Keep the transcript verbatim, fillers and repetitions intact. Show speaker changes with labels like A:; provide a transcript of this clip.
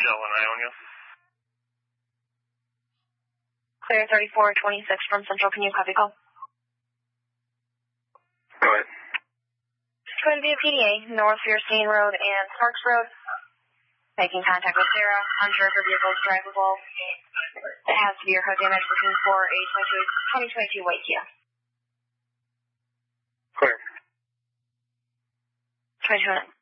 A: Shell in Ionia.
B: Clear thirty-four twenty-six from Central. Can you copy call?
A: Go ahead.
B: Twin View P D A, North Fierstein Road and Sparks Road. Making contact with Sarah. Unsure if her vehicle is drivable. It has severe hood damage. Looking for a twenty twenty-two white Kia.
A: Clear.
B: twenty-two